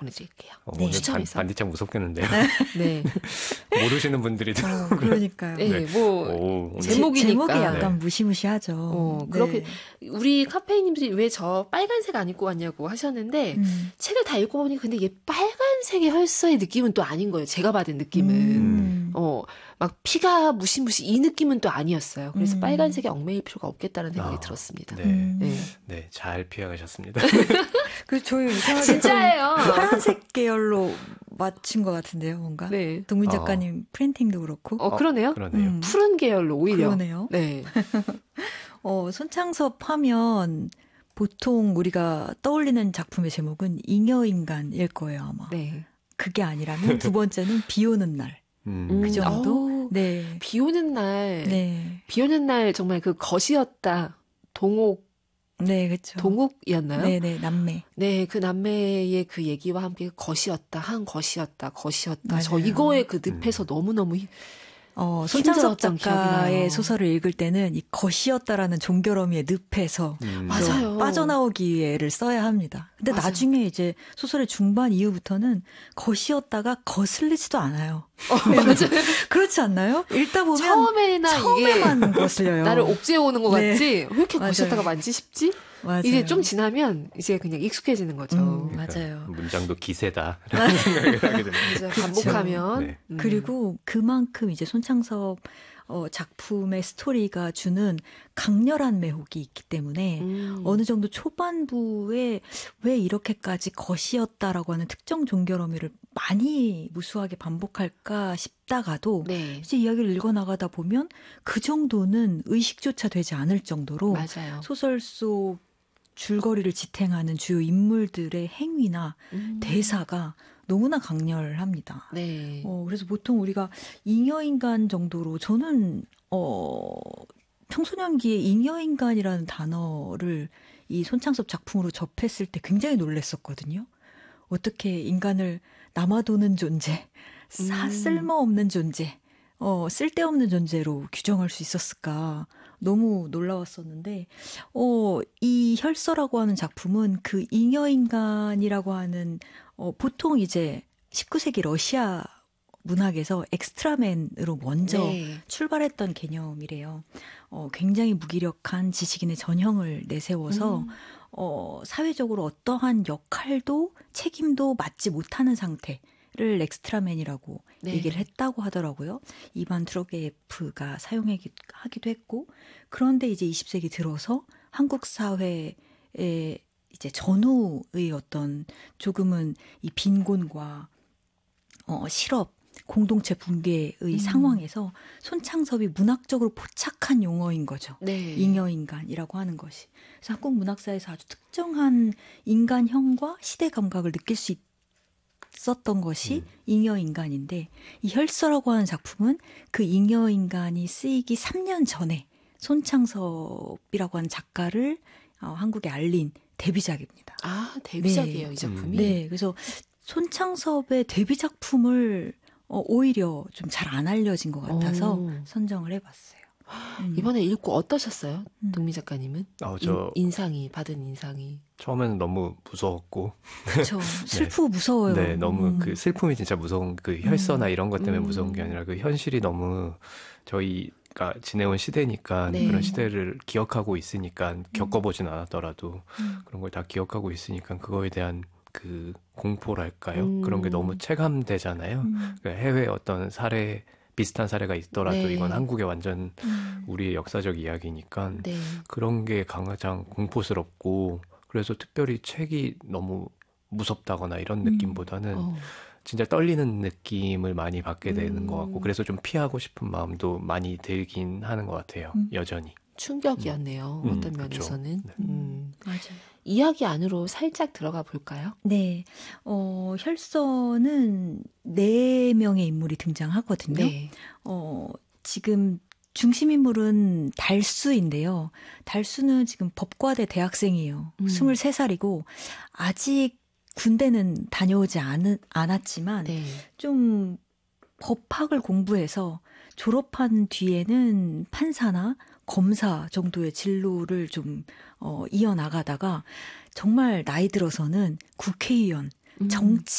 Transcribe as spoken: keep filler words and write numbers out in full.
보내드릴게요. 어, 네. 오늘 추첨해서. 반, 반디창 무섭겠는데요. 네. 모르시는 분들이 어, 그러니까요. 네, 뭐 오, 오늘 제목이니까. 제목이 약간 네. 무시무시하죠. 어, 그렇게 네. 우리 카페인님들이 왜 저 빨간색 안 입고 왔냐고 하셨는데 음. 책을 다 읽어보니 근데 얘 빨간색의 혈서의 느낌은 또 아닌 거예요. 제가 받은 느낌은. 음. 어, 막 피가 무시무시 이 느낌은 또 아니었어요. 그래서 음. 빨간색에 얽매일 필요가 없겠다는 생각이 아, 들었습니다. 네. 음. 네. 네, 잘 피해가셨습니다. 그래서 저희 이상하게 진짜예요. 좀 파란색 계열로 맞춘 것 같은데요, 뭔가. 네. 동민 작가님 프린팅도 그렇고. 어, 그러네요. 그러네요. 음. 푸른 계열로 오히려. 그러네요. 네. 어, 손창섭 하면 보통 우리가 떠올리는 작품의 제목은 잉여인간일 거예요, 아마. 네. 그게 아니라면 두 번째는 비 오는 날. 음. 음, 그 정도? 어우, 네. 비 오는 날. 네. 비 오는 날 정말 그 것이었다. 동옥, 네, 그렇죠. 동욱이었나요? 네, 네, 남매. 네, 그 남매의 그 얘기와 함께 것이었다, 한 것이었다, 것이었다. 맞아요. 저 이거에 그 늪에서 음. 너무너무 힘- 어, 손창섭 힘들었던 기억이 나요. 작가의 소설을 읽을 때는 이 것이었다라는 종결어미의 늪에서 음. 맞아요. 또 빠져나오기를 써야 합니다. 근데 맞아요. 나중에 이제 소설의 중반 이후부터는 것이었다가 거슬리지도 않아요. 어, 맞아요. 그렇지 않나요? 읽다 보면 처음에나 처음에만 이게 거슬려요. 나를 옥죄어오는 것 네. 같지? 왜 이렇게 맞아요. 것이었다가 만지 싶지? 맞아요. 이제 좀 지나면 이제 그냥 익숙해지는 거죠. 음, 그러니까 맞아요. 문장도 기세다라는 생각을 하게 됩니다. 맞아요. 반복하면. 네. 음. 그리고 그만큼 이제 손창섭 어, 작품의 스토리가 주는 강렬한 매혹이 있기 때문에 음. 어느 정도 초반부에 왜 이렇게까지 것이었다라고 하는 특정 종결어미를 많이 무수하게 반복할까 싶다가도 네. 이제 이야기를 읽어나가다 보면 그 정도는 의식조차 되지 않을 정도로 맞아요. 소설 속 줄거리를 지탱하는 주요 인물들의 행위나 음. 대사가 너무나 강렬합니다. 네. 어, 그래서 보통 우리가 잉여인간 정도로 저는 어, 청소년기에 잉여인간이라는 단어를 이 손창섭 작품으로 접했을 때 굉장히 놀랐었거든요. 어떻게 인간을 남아도는 존재, 사, 음. 쓸모없는 존재, 어, 쓸데없는 존재로 규정할 수 있었을까. 너무 놀라웠었는데, 어, 이 혈서라고 하는 작품은 그 잉여인간이라고 하는, 어, 보통 이제 십구 세기 러시아 문학에서 엑스트라맨으로 먼저 네. 출발했던 개념이래요. 어, 굉장히 무기력한 지식인의 전형을 내세워서, 음. 어, 사회적으로 어떠한 역할도 책임도 맡지 못하는 상태를 엑스트라맨이라고 네. 얘기를 했다고 하더라고요. 이반 트로게프가 사용하기도 했고, 그런데 이제 이십 세기 들어서 한국 사회에 이제 전후의 어떤 조금은 이 빈곤과 어, 실업, 공동체 붕괴의 음. 상황에서 손창섭이 문학적으로 포착한 용어인 거죠. 네. 잉여인간이라고 하는 것이. 그래서 한국 문학사에서 아주 특정한 인간형과 시대 감각을 느낄 수 있었던 것이 음. 잉여인간인데, 이 혈서라고 하는 작품은 그 잉여인간이 쓰이기 삼 년 전에 손창섭이라고 하는 작가를 어, 한국에 알린 데뷔작입니다. 아, 데뷔작이에요, 네. 이 작품이. 네, 그래서 손창섭의 데뷔 작품을 어, 오히려 좀 잘 안 알려진 것 같아서 오. 선정을 해봤어요. 음. 이번에 읽고 어떠셨어요? 음. 동미 작가님은? 어, 저 인, 인상이, 받은 인상이. 처음에는 너무 무서웠고, 그렇죠. 슬프고 무서워요. 네, 너무 음. 그 슬픔이 진짜 무서운 그 혈서나 음. 이런 것 때문에 음. 무서운 게 아니라 그 현실이 너무 저희가 지내온 시대니까 네. 그런 시대를 기억하고 있으니까 겪어보진 않았더라도 음. 그런 걸 다 기억하고 있으니까 그거에 대한 그 공포랄까요? 음. 그런 게 너무 체감되잖아요. 음. 그러니까 해외 어떤 사례 비슷한 사례가 있더라도 네. 이건 한국의 완전 음. 우리의 역사적 이야기니까 네. 그런 게 가장 공포스럽고 그래서 특별히 책이 너무 무섭다거나 이런 음. 느낌보다는 어. 진짜 떨리는 느낌을 많이 받게 되는 음. 것 같고 그래서 좀 피하고 싶은 마음도 많이 들긴 하는 것 같아요. 음. 여전히. 충격이었네요. 음, 어떤 그쵸. 면에서는. 네. 음. 맞아요. 이야기 안으로 살짝 들어가 볼까요? 네, 어, 혈서는 네 명의 인물이 등장하거든요. 네. 어, 지금 중심 인물은 달수인데요. 달수는 지금 법과대 대학생이에요. 음. 스물세 살이고 아직 군대는 다녀오지 않, 않았지만 네. 좀 법학을 공부해서 졸업한 뒤에는 판사나 검사 정도의 진로를 좀 어, 이어나가다가 정말 나이 들어서는 국회의원, 음. 정치